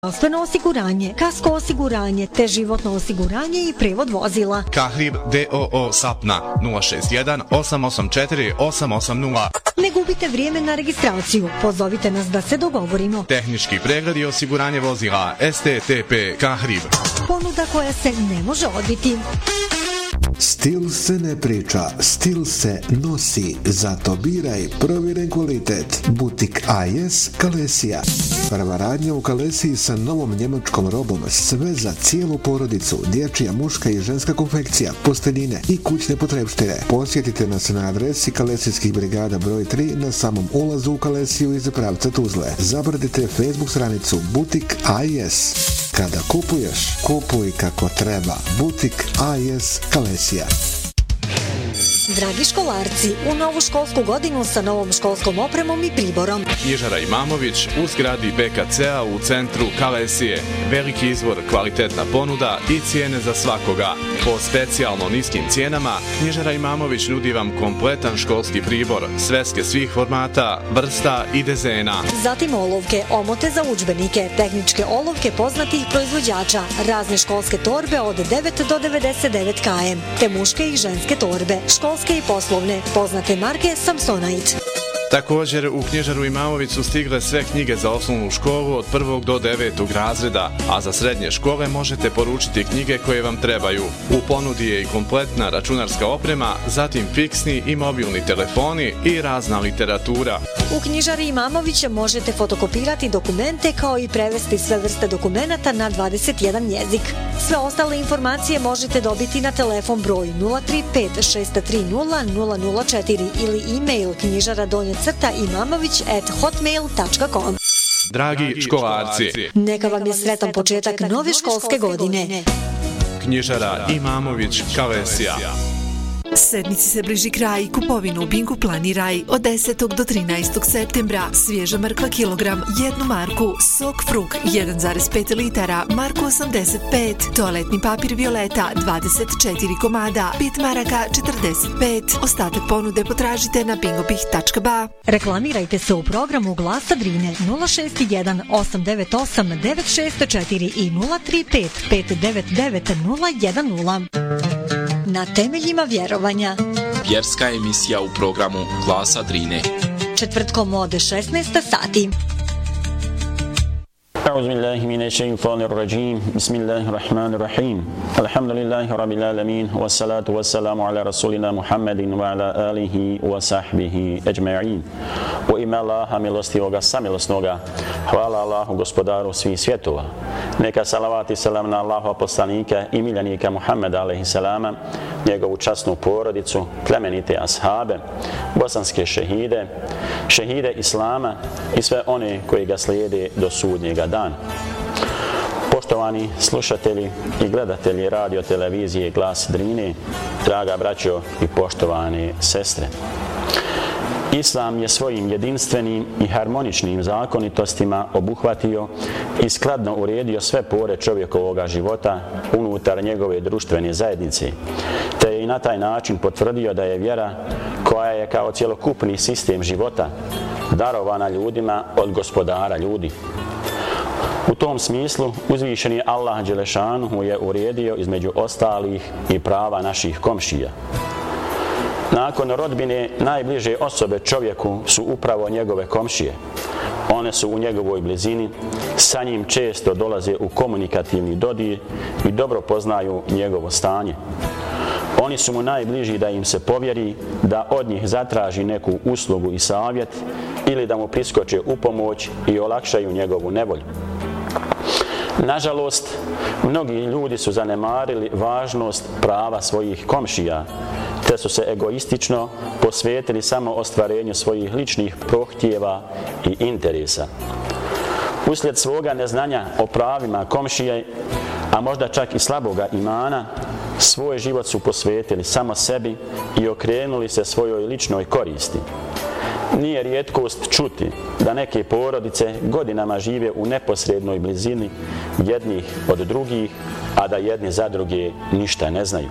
Zdravstveno osiguranje, kasko osiguranje, te životno osiguranje i prevod vozila. Kahrib DOO Sapna 061 884 880. Ne gubite vrijeme na registraciju. Pozovite nas da se dogovorimo. Tehnički pregled i osiguranje vozila STTP Kahrib. Ponuda koja se ne može odbiti. Stil se ne priča, stil se nosi, zato biraj provjeren kvalitet. Butik AS Kalesija. Prva radnja u Kalesiji sa novom njemačkom robom, sve za cijelu porodicu, dječja, muška i ženska konfekcija, posteljine i kućne potrepštine. Posjetite nas na adresi Kalesijskih brigada broj 3 na samom ulazu u Kalesiju iz pravca Tuzle. Zabrdite Facebook stranicu Butik AS. Kada kupuješ, kupuj kako treba. Butik AS Kalesija. Dragi školarci, u novu školsku godinu sa novom školskom opremom i priborom. Knjižara Imamović u zgradi BKC-a u centru Kalesije. Veliki izvor, kvalitetna ponuda i cijene za svakoga. Po specijalno niskim cijenama, Knjižara Imamović nudi vam kompletan školski pribor, sveske svih formata, vrsta i dezena. Zatim olovke, omote za udžbenike, tehničke olovke poznatih proizvođača, razne školske torbe od 9 do 99 km, te muške i ženske torbe, školske i poslovne, poznate marke Samsonite. Također u Knjižaru Imamović su stigle sve knjige za osnovnu školu od 1. do 9. razreda, a za srednje škole možete poručiti knjige koje vam trebaju. U ponudi je i kompletna računarska oprema, zatim fiksni i mobilni telefoni i razna literatura. U Knjižari Imamovića možete fotokopirati dokumente kao i prevesti sve vrste dokumenata na 21 jezik. Sve ostale informacije možete dobiti na telefon broj 035 630 004 ili e-mail knjižara_imamović@hotmail.com. Dragi školarci, neka vam je sretan početak nove školske godine. Knjižara Imamović Kalesija. Sedmici se bliži kraj, kupovinu u Binku planiraj od 10. do 13. septembra. Svježa mrkva kilogram, 1 marku, sok Fruk 1,5 litara, marku 85, toaletni papir Violeta 24 komada, 5 maraka 45. Ostatak ponude potražite na bingobih.ba. Reklamirajte se u programu Glasa Drine 061 898 964 i 035 599 010. Na temeljima vjerovanja. Vjerska emisija u programu Glasa Drine. Četvrtkom od 16 sati. أعوذ بالله من الشيطان الرجيم بسم الله الرحمن الرحيم الحمد لله رب العالمين والصلاة والسلام على رسولنا محمد وعلى آله وصحبه أجمعين وإما الله milostivoga samilosnoga hvala Allahu gospodaru svih svjetova neka salavat i salam na Allahova poslanika i miljenika Muhammeda alejhi selama njegovu časnu porodicu plemenite ashabe bosanske šehide islama i sve one koji ga slijede do sudnjega dana. Poštovani slušatelji i gledatelji radio televizije Glas Drine, draga braćo i poštovane sestre. Islam je svojim jedinstvenim i harmoničnim zakonitostima obuhvatio i skladno uredio sve pore čovjekovoga života unutar njegove društvene zajednice, te je i na taj način potvrdio da je vjera koja je kao cjelokupni sistem života darovana ljudima od gospodara ljudi. U tom smislu uzvišeni Allah Đelešanuhu je uredio između ostalih i prava naših komšija. Nakon rodbine najbliže osobe čovjeku su upravo njegove komšije. One su u njegovoj blizini, sa njim često dolaze u komunikativni dodir i dobro poznaju njegovo stanje. Oni su mu najbliži da im se povjeri, da od njih zatraži neku uslugu i savjet ili da mu priskoče u pomoć i olakšaju njegovu nevolju. Nažalost, mnogi ljudi su zanemarili važnost prava svojih komšija, te su se egoistično posvetili samo ostvarenju svojih ličnih prohtjeva i interesa. Uslijed svoga neznanja o pravima komšije, a možda čak i slaboga imana, svoj život su posvetili samo sebi i okrenuli se svojoj ličnoj koristi. Nije rijetkost čuti da neke porodice godinama žive u neposrednoj blizini jednih od drugih, a da jedni za druge ništa ne znaju.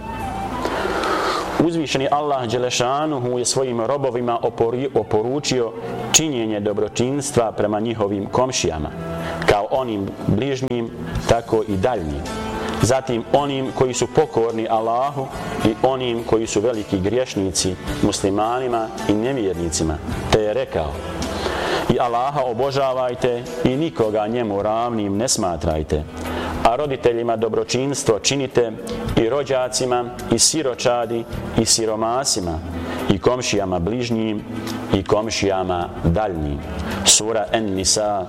Uzvišeni Allah Đelešanuhu je svojim robovima oporučio činjenje dobročinstva prema njihovim komšijama, kao onim bližnjim, tako i daljnjim. Zatim onim koji su pokorni Allahu i onim koji su veliki griješnici, muslimanima i nevjernicima. Te je rekao: i Allaha obožavajte i nikoga njemu ravnim ne smatrajte, a roditeljima dobročinstvo činite i rođacima i siročadi i siromasima i komšijama bližnjim i komšijama daljnjim. Sura En-Nisa,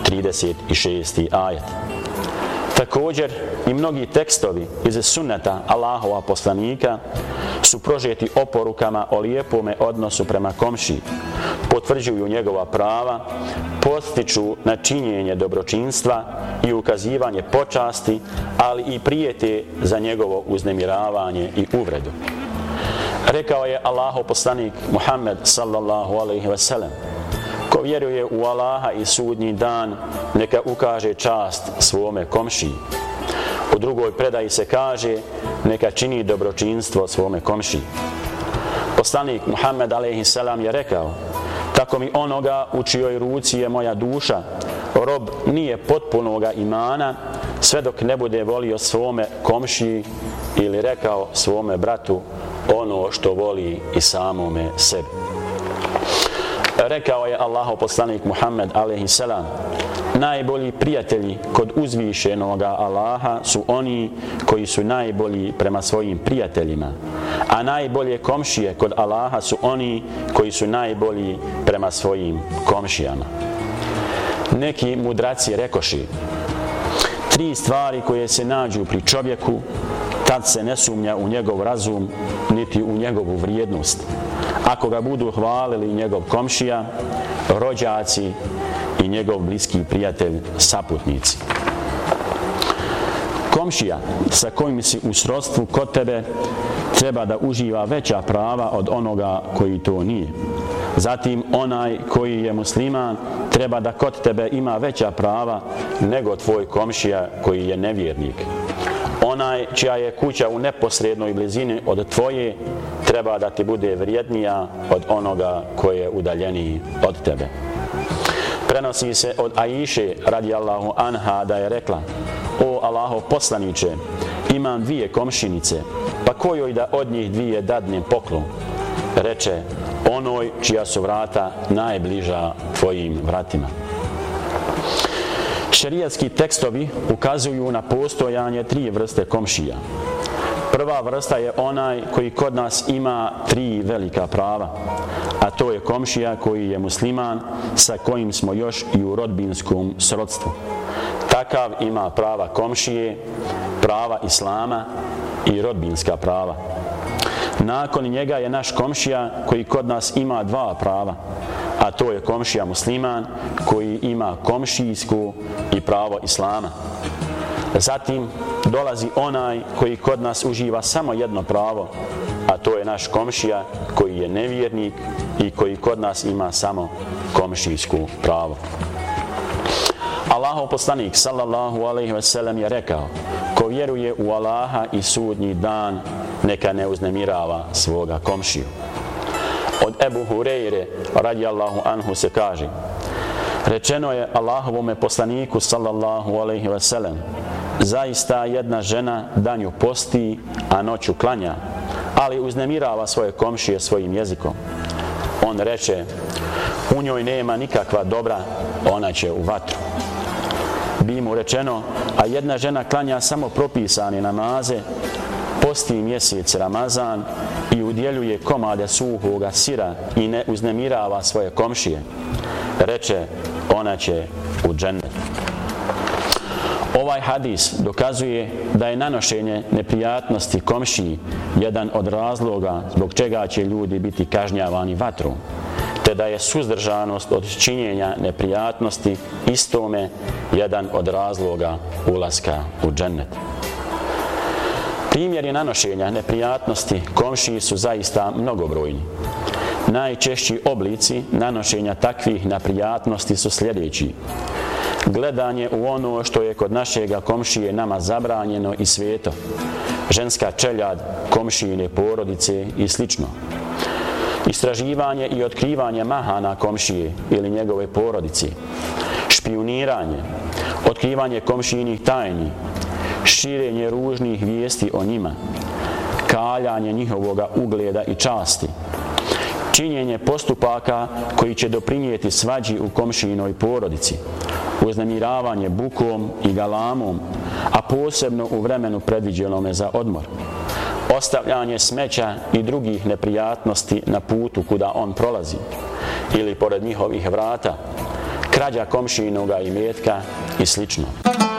36. ajet. Također i mnogi tekstovi iz sunneta Allahova poslanika su prožeti oporukama o lijepome odnosu prema komšiji, potvrđuju njegova prava, postiču na činjenje dobročinstva i ukazivanje počasti, ali i prijete za njegovo uznemiravanje i uvredu. Rekao je Allahov poslanik Muhammed sallallahu alejhi ve sellem: ko vjeruje u Allaha i sudnji dan, neka ukaže čast svome komšiji. U drugoj predaji se kaže: neka čini dobročinstvo svome komšiji. Poslanik Muhammed alejhi selam je rekao: tako mi onoga u čijoj ruci je moja duša, rob nije potpunoga imana sve dok ne bude volio svome komšiji ili rekao svome bratu ono što voli i samome sebi. Rekao je Allahov poslanik Muhammed alejhi selam: najbolji prijatelji kod uzvišenoga Allaha su oni koji su najbolji prema svojim prijateljima, a najbolje komšije kod Allaha su oni koji su najbolji prema svojim komšijama. Neki mudraci rekoši: 3 stvari koje se nađu pri čovjeku, tad se ne sumnja u njegov razum niti u njegovu vrijednost. Ako ga budu hvalili njegov komšija, rođaci i njegov bliski prijatelj, saputnici. Komšija sa kojim si u srodstvu kod tebe treba da uživa veća prava od onoga koji to nije. Zatim onaj koji je musliman treba da kod tebe ima veća prava nego tvoj komšija koji je nevjernik. Onaj čija je kuća u neposrednoj blizini od tvoje treba da ti bude vrijednija od onoga koji je udaljeniji od tebe. Prenosi se od Aiše radijallahu anha da je rekla: o Allahov poslaniče, imam 2 komšinice, pa kojoj da od njih 2 dadnem poklon? Reče: onoj čija su vrata najbliža tvojim vratima. Šerijatski tekstovi ukazuju na postojanje 3 vrste komšija. Prva vrsta je onaj koji kod nas ima 3 velika prava, a to je komšija koji je musliman sa kojim smo još i u rodbinskom srodstvu. Takav ima prava komšije, prava islama i rodbinska prava. Nakon njega je naš komšija koji kod nas ima 2 prava, a to je komšija musliman koji ima komšijsku i pravo islama. Zatim dolazi onaj koji kod nas uživa samo jedno pravo, a to je naš komšija koji je nevjernik i koji kod nas ima samo komšijsku pravo. Allahov poslanik sallallahu alejhi ve sellem je rekao: ko vjeruje u Allaha i sudnji dan, neka ne uznemirava svoga komšiju. Od Ebu Hureyre radijallahu anhu se kaže: rečeno je Allahovome poslaniku sallallahu alejhi ve sellem: zaista jedna žena danju posti, a noću klanja, ali uznemirava svoje komšije svojim jezikom. On reče: u njoj nema nikakva dobra, ona će u vatru. Bi mu rečeno: a jedna žena klanja samo propisane namaze, posti mjesec Ramazan i udjeljuje komade suhoga sira i ne uznemirava svoje komšije. Reče: ona će u džennet. Ovaj hadis dokazuje da je nanošenje neprijatnosti komšiji jedan od razloga zbog čega će ljudi biti kažnjavani vatrom, te da je suzdržanost od činjenja neprijatnosti istome jedan od razloga ulaska u džennet. Primjeri nanošenja neprijatnosti komšiji su zaista mnogobrojni. Najčešći oblici nanošenja takvih neprijatnosti su sljedeći: gledanje u ono što je kod našega komšije nama zabranjeno i sveto, ženska čeljad komšijine porodice i sl. Istraživanje i otkrivanje mahana komšije ili njegove porodice, špijuniranje, otkrivanje komšijinih tajni, širenje ružnih vijesti o njima, kaljanje njihovoga ugleda i časti, činjenje postupaka koji će doprinijeti svađi u komšijinoj porodici, uznemiravanje bukom i galamom, a posebno u vremenu predviđenome za odmor, ostavljanje smeća i drugih neprijatnosti na putu kuda on prolazi ili pored njihovih vrata, krađa komšijinoga imetka i slično.